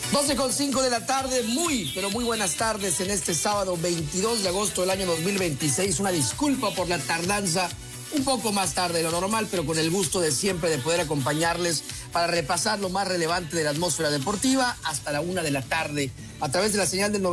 12:05 de la tarde, pero muy buenas tardes en este sábado 22 de agosto del año 2026. Una disculpa por la tardanza, un poco más tarde de lo normal, pero con el gusto de siempre de poder acompañarles para repasar lo más relevante de la atmósfera deportiva hasta la 1 de la tarde, a través de la señal del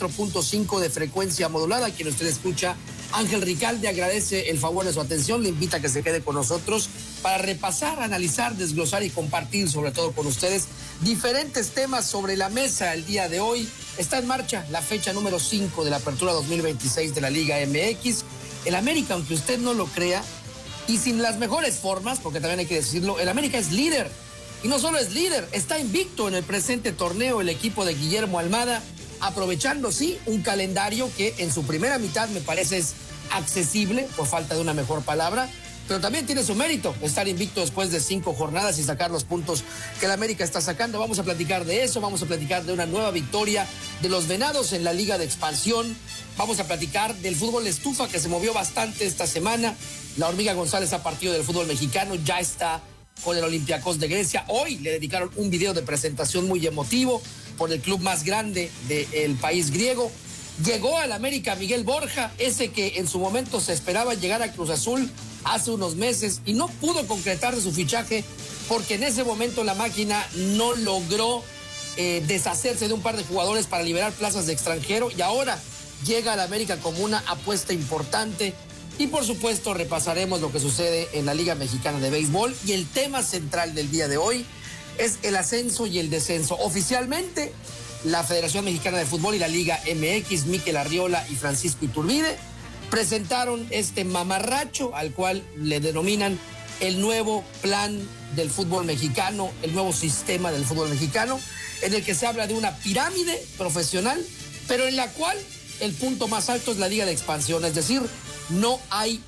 94.5 de frecuencia modulada. Quien usted escucha, Ángel Ricalde, agradece el favor de su atención, le invita a que se quede con nosotros para repasar, analizar, desglosar y compartir, sobre todo con ustedes, diferentes temas sobre la mesa. El día de hoy está en marcha la fecha número 5 de la apertura 2026 de la Liga MX. El América, aunque usted no lo crea, y sin las mejores formas, porque también hay que decirlo, el América es líder. Y no solo es líder, está invicto en el presente torneo el equipo de Guillermo Almada, aprovechando, sí, un calendario que en su primera mitad me parece es accesible, por falta de una mejor palabra, pero también tiene su mérito estar invicto después de 5 jornadas y sacar los puntos que el América está sacando. Vamos a platicar de eso, vamos a platicar de una nueva victoria de los Venados en la Liga de Expansión, vamos a platicar del fútbol estufa que se movió bastante esta semana. La Hormiga González ha partido del fútbol mexicano, ya está con el Olympiacos de Grecia. Hoy le dedicaron un video de presentación muy emotivo por el club más grande del país griego. Llegó al América Miguel Borja, ese que en su momento se esperaba llegar a Cruz Azul hace unos meses y no pudo concretar su fichaje porque en ese momento la máquina no logró deshacerse de un par de jugadores para liberar plazas de extranjero, y ahora llega al América como una apuesta importante. Y por supuesto repasaremos lo que sucede en la Liga Mexicana de Béisbol, y el tema central del día de hoy es el ascenso y el descenso. Oficialmente, la Federación Mexicana de Fútbol y la Liga MX, Mikel Arriola y Francisco Iturbide, presentaron este mamarracho al cual le denominan el nuevo plan del fútbol mexicano, el nuevo sistema del fútbol mexicano, en el que se habla de una pirámide profesional, pero en la cual el punto más alto es la Liga de Expansión, es decir, no hay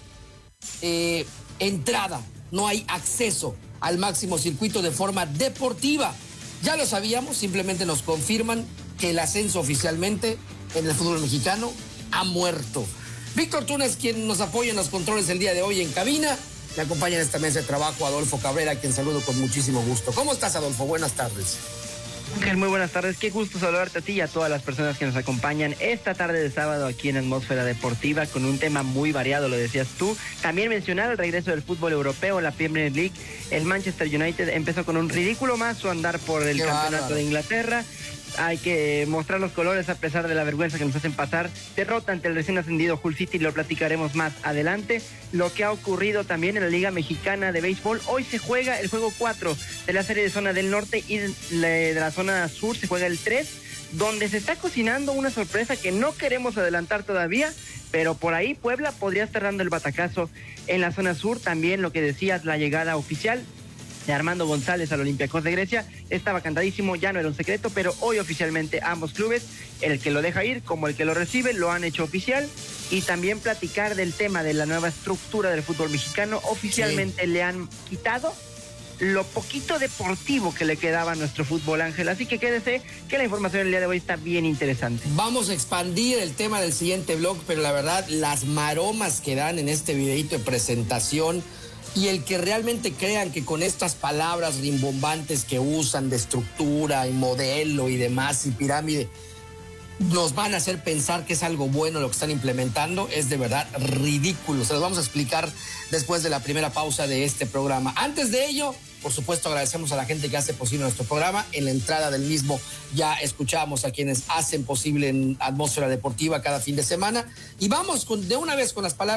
entrada, no hay acceso al máximo circuito de forma deportiva. Ya lo sabíamos, simplemente nos confirman que el ascenso oficialmente en el fútbol mexicano ha muerto. Víctor Túnez, quien nos apoya en los controles el día de hoy en cabina, me acompaña en esta mesa de trabajo Adolfo Cabrera, a quien saludo con muchísimo gusto. ¿Cómo estás, Adolfo? Buenas tardes. Ángel, muy buenas tardes, qué gusto saludarte a ti y a todas las personas que nos acompañan esta tarde de sábado aquí en Atmósfera Deportiva con un tema muy variado, lo decías tú. También mencionar el regreso del fútbol europeo, la Premier League. El Manchester United empezó con un ridículo más su andar por el campeonato de Inglaterra. Hay que mostrar los colores a pesar de la vergüenza que nos hacen pasar. Derrota ante el recién ascendido Hull City, lo platicaremos más adelante. Lo que ha ocurrido también en la Liga Mexicana de Béisbol. Hoy se juega el juego 4 de la serie de zona del norte, y de la zona sur se juega el 3, donde se está cocinando una sorpresa que no queremos adelantar todavía, pero por ahí Puebla podría estar dando el batacazo en la zona sur. También lo que decías, la llegada oficial de Armando González al Olympiacos de Grecia, estaba cantadísimo, ya no era un secreto, pero hoy oficialmente ambos clubes, el que lo deja ir como el que lo recibe, lo han hecho oficial. Y también platicar del tema de la nueva estructura del fútbol mexicano. Oficialmente le han quitado lo poquito deportivo que le quedaba a nuestro fútbol, Ángel, así que quédese que la información el día de hoy está bien interesante. Vamos a expandir el tema del siguiente blog, pero la verdad, las maromas que dan en este videito de presentación, y el que realmente crean que con estas palabras rimbombantes que usan de estructura y modelo y demás y pirámide nos van a hacer pensar que es algo bueno lo que están implementando, es de verdad ridículo. Se los vamos a explicar después de la primera pausa de este programa. Antes de ello, por supuesto, agradecemos a la gente que hace posible nuestro programa. En la entrada del mismo ya escuchamos a quienes hacen posible en Atmósfera Deportiva cada fin de semana. Y vamos de una vez con las palabras